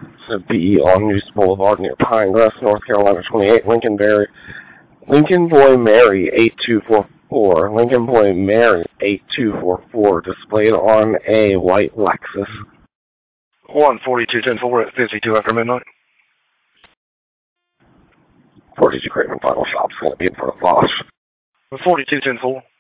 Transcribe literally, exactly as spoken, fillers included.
So B E on News Boulevard near Pinecrest, North Carolina twenty-eight, Lincoln Berry. Lincoln Boy Mary eight two four four. Lincoln Boy Mary eight two four four. Displayed on a white Lexus. one forty-two ten four at fifty-two after midnight. forty-two Craven Final Shop's going to be in front of Bosch. forty-two ten four.